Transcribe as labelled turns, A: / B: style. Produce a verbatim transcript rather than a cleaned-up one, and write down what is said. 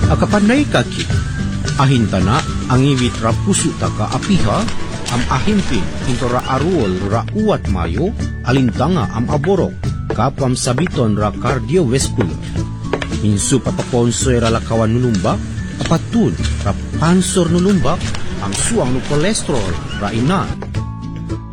A: Akapanay kaki, ahintana ang iwit ra puso ta ka apiha, am ahimpin into ra aruol ra uwat mayo, alintanga am aborok, kapam sabiton ra cardiovascular. Minsu papaponsoy ra lakawan nulumbak, apatun ra pansor nulumbak, ang suang no kolesterol ra inan,